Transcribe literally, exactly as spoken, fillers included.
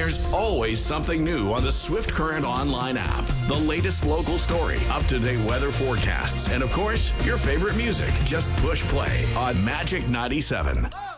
There's always something new on the Swift Current online app. The latest local story, up-to-date weather forecasts, and of course, your favorite music. Just push play on Magic ninety-seven.